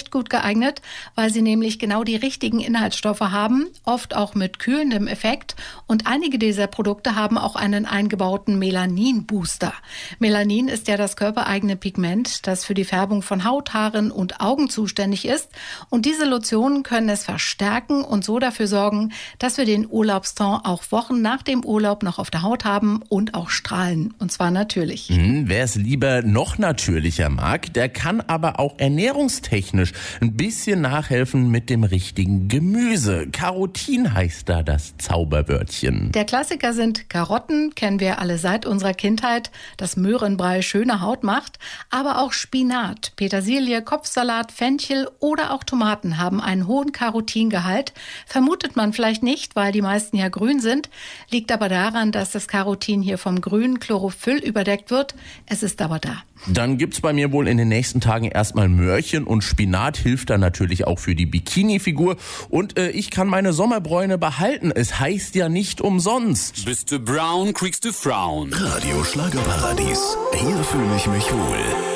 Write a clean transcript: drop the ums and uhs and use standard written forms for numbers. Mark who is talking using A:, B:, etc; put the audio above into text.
A: recht gut geeignet, weil sie nämlich genau die richtigen Inhaltsstoffe haben, oft auch mit kühlendem Effekt. Und einige dieser Produkte haben auch einen eingebauten Melanin-Booster. Melanin ist ja das körpereigene Pigment, das für die Färbung von Haut, Haaren und Augen zuständig ist. Und diese Lotionen können es verstärken und so dafür sorgen, dass wir den Urlaubston auch Wochen nach dem Urlaub noch auf der Haut haben und auch strahlen. Und zwar natürlich.
B: Wer es lieber noch natürlicher mag, der kann aber auch ernährungstechnisch ein bisschen nachhelfen mit dem richtigen Gemüse. Carotin heißt da das Zauberwörtchen.
A: Der Klassiker sind Karotten, kennen wir alle seit unserer Kindheit, das Möhrenbrei schöne Haut macht, aber auch Spinat, Petersilie, Kopfsalat, Fenchel oder auch Tomaten haben einen hohen Carotingehalt. Vermutet man vielleicht nicht, weil die meisten ja grün sind, liegt aber daran, dass das Carotin hier vom grünen Chlorophyll überdeckt wird. Es ist aber da.
B: Dann gibt's bei mir wohl in den nächsten Tagen erstmal Möhrchen und Spinat hilft dann natürlich auch für die Bikini-Figur. Und ich kann meine Sommerbräune behalten. Es heißt ja nicht umsonst.
C: Bist du brown, kriegst du Frauen.
D: Radio Schlagerparadies. Hier fühle ich mich wohl.